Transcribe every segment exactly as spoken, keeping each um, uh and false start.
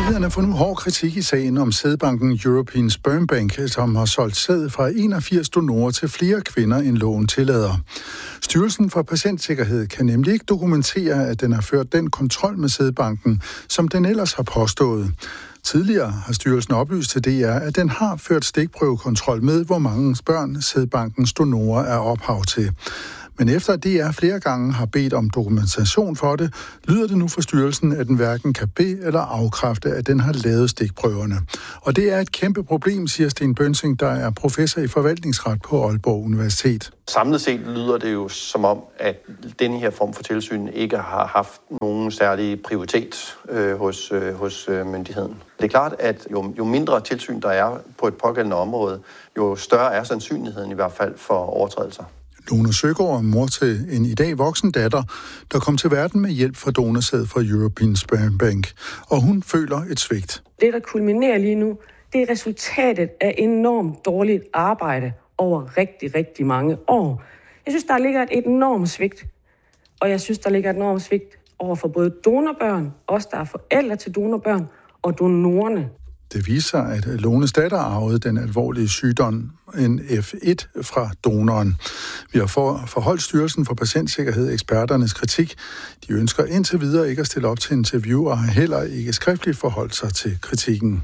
Myndighederne får nu hård kritik i sagen om sædbanken European Sperm Bank, som har solgt sæd fra enogfirs donorer til flere kvinder, end loven tillader. Styrelsen for Patientsikkerhed kan nemlig ikke dokumentere, at den har ført den kontrol med sædbanken, som den ellers har påstået. Tidligere har styrelsen oplyst til D R, at den har ført stikprøvekontrol med, hvor mange børn sædbankens donorer er ophav til. Men efter at D R flere gange har bedt om dokumentation for det, lyder det nu for styrelsen, at den hverken kan bede eller afkræfte, at den har lavet stikprøverne. Og det er et kæmpe problem, siger Sten Bønsing, der er professor i forvaltningsret på Aalborg Universitet. Samlet set lyder det jo som om, at denne her form for tilsyn ikke har haft nogen særlig prioritet øh, hos, øh, hos øh, myndigheden. Det er klart, at jo, jo mindre tilsyn der er på et pågældende område, jo større er sandsynligheden i hvert fald for overtrædelser. Lone Søgaard er mor til en i dag voksen datter, der kom til verden med hjælp fra donorsæd fra European Sperm Bank, og hun føler et svigt. Det, der kulminerer lige nu, det er resultatet af enormt dårligt arbejde over rigtig, rigtig mange år. Jeg synes, der ligger et enormt svigt, og jeg synes, der ligger et enormt svigt over for både donorbørn, os der er forældre til donorbørn, og donorerne. Det viser, at Lones datter arvede den alvorlige sygdom N F et fra donoren. Vi har for, forholdt Styrelsen for Patientsikkerhed eksperternes kritik. De ønsker indtil videre ikke at stille op til interview og har heller ikke skriftligt forholdt sig til kritikken.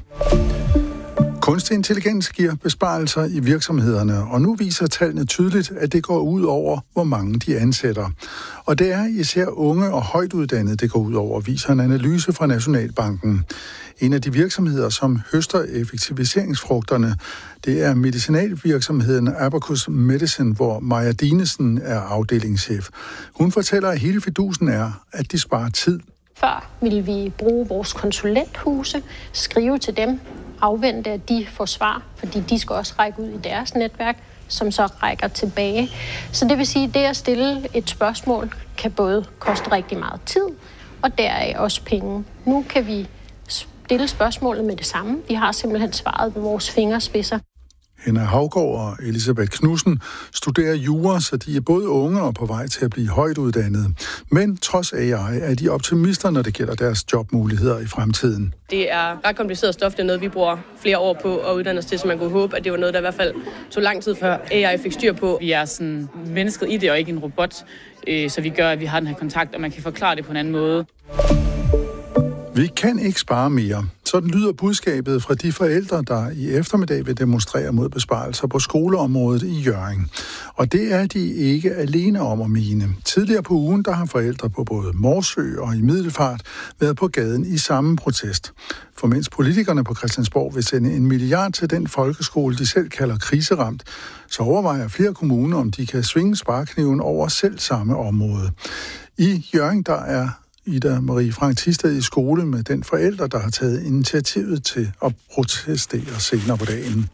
Kunstig intelligens giver besparelser i virksomhederne, og nu viser tallene tydeligt, at det går ud over, hvor mange de ansætter. Og det er især unge og højtuddannede, det går ud over, viser en analyse fra Nationalbanken. En af de virksomheder, som høster effektiviseringsfrugterne, det er medicinalvirksomheden Abacus Medicine, hvor Maja Dinesen er afdelingschef. Hun fortæller, at hele fidusen er, at de sparer tid. Før ville vi bruge vores konsulenthuse, skrive til dem, afvente, at de får svar, fordi de skal også række ud i deres netværk, som så rækker tilbage. Så det vil sige, at det at stille et spørgsmål kan både koste rigtig meget tid, og deraf også penge. Nu kan vi stille spørgsmålet med det samme. Vi har simpelthen svaret med vores fingerspidser. Henna Haugaard og Elisabeth Knudsen studerer jura, så de er både unge og på vej til at blive højt uddannede. Men trods A I er de optimister, når det gælder deres jobmuligheder i fremtiden. Det er ret kompliceret stof. Det er noget, vi bruger flere år på at uddanne os til, så man kunne håbe, at det var noget, der i hvert fald tog lang tid før A I fik styr på. Vi er sådan mennesket i det og ikke en robot, så vi gør, at vi har den her kontakt, og man kan forklare det på en anden måde. Vi kan ikke spare mere. Sådan lyder budskabet fra de forældre, der i eftermiddag vil demonstrere mod besparelser på skoleområdet i Hjørring. Og det er de ikke alene om at mene. Tidligere på ugen, der har forældre på både Morsø og i Middelfart været på gaden i samme protest. For mens politikerne på Christiansborg vil sende en milliard til den folkeskole, de selv kalder kriseramt, så overvejer flere kommuner, om de kan svinge sparekniven over selv samme område. I Hjørring, der er Ida Marie Frank Thisted i skole med den forælder, der har taget initiativet til at protestere senere på dagen.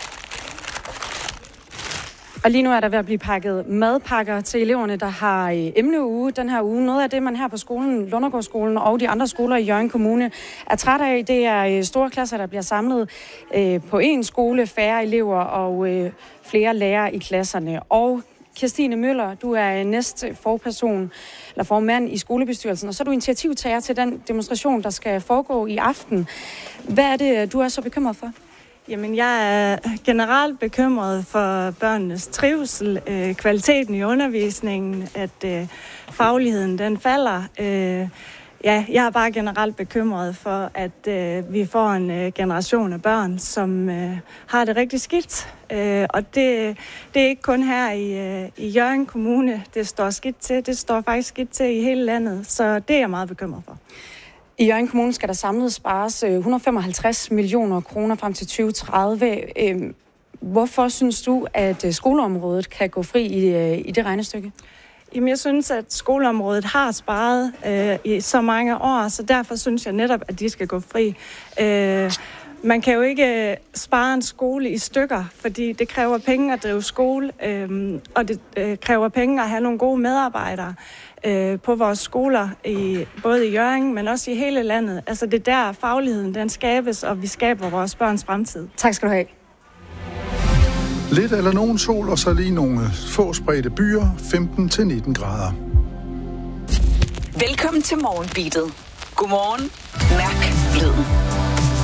Og lige nu er der ved at blive pakket madpakker til eleverne, der har emneuge den her uge. Noget af det, man her på skolen, Lundergårdsskolen og de andre skoler i Hjørring Kommune er træt af, det er store klasser, der bliver samlet på en skole, færre elever og flere lærere i klasserne. Og Kirstine Møller, du er næste forperson, eller formand i skolebestyrelsen, og så er du initiativtager til den demonstration, der skal foregå i aften. Hvad er det, du er så bekymret for? Jamen, jeg er generelt bekymret for børnenes trivsel, øh, kvaliteten i undervisningen, at øh, fagligheden den falder. Øh, ja, jeg er bare generelt bekymret for, at øh, vi får en øh, generation af børn, som øh, har det rigtig skidt. Øh, og det, det er ikke kun her i, øh, i Hjørring Kommune, det står skidt til. Det står faktisk skidt til i hele landet, så det er jeg meget bekymret for. I Hjørring Kommune skal der samlet spares et hundrede og femoghalvtreds millioner kroner frem til tyve tredive. Hvorfor synes du, at skoleområdet kan gå fri i, i det regnestykke? Jamen, jeg synes, at skoleområdet har sparet øh, i så mange år, så derfor synes jeg netop, at de skal gå fri. Øh, man kan jo ikke spare en skole i stykker, fordi det kræver penge at drive skole, øh, og det øh, kræver penge at have nogle gode medarbejdere øh, på vores skoler, i, både i Hjørring, men også i hele landet. Altså det er der fagligheden den skabes, og vi skaber vores børns fremtid. Tak skal du have. Lidt eller nogen sol, og så lige nogle få spredte byer, femten til nitten grader. Velkommen til Morgenbeatet. Godmorgen. Mærk lyden.